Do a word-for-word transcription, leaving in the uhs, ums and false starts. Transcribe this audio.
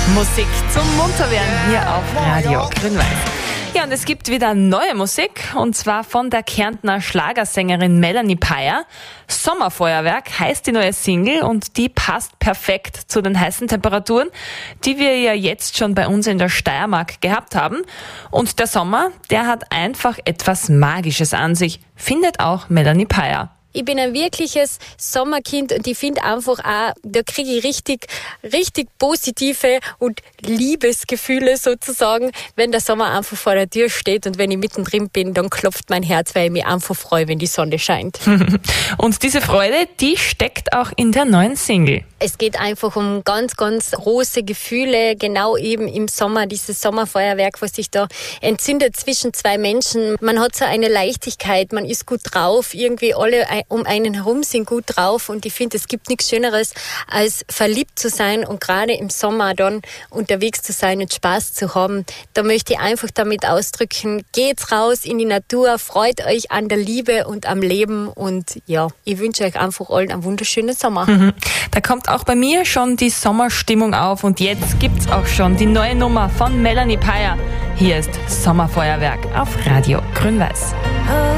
Musik zum Munterwerden hier auf Radio Grün-Weiß. Ja, und es gibt wieder neue Musik, und zwar von der Kärntner Schlagersängerin Melanie Peier. Sommerfeuerwerk heißt die neue Single, und die passt perfekt zu den heißen Temperaturen, die wir ja jetzt schon bei uns in der Steiermark gehabt haben. Und der Sommer, der hat einfach etwas Magisches an sich, findet auch Melanie Peier. Ich bin ein wirkliches Sommerkind und ich finde einfach auch, da kriege ich richtig, richtig positive und Liebesgefühle sozusagen, wenn der Sommer einfach vor der Tür steht, und wenn ich mittendrin bin, dann klopft mein Herz, weil ich mich einfach freue, wenn die Sonne scheint. Und diese Freude, die steckt auch in der neuen Single. Es geht einfach um ganz, ganz große Gefühle, genau eben im Sommer, dieses Sommerfeuerwerk, was sich da entzündet zwischen zwei Menschen. Man hat so eine Leichtigkeit, man ist gut drauf, irgendwie alle um einen herum sind gut drauf, und ich finde, es gibt nichts Schöneres, als verliebt zu sein und gerade im Sommer dann unterwegs zu sein und Spaß zu haben. Da möchte ich einfach damit ausdrücken, geht's raus in die Natur, freut euch an der Liebe und am Leben, und ja, ich wünsche euch einfach allen einen wunderschönen Sommer. Mhm. Da kommt auch bei mir schon die Sommerstimmung auf, und jetzt gibt's auch schon die neue Nummer von Melanie Peier. Hier ist Sommerfeuerwerk auf Radio Grün-Weiß.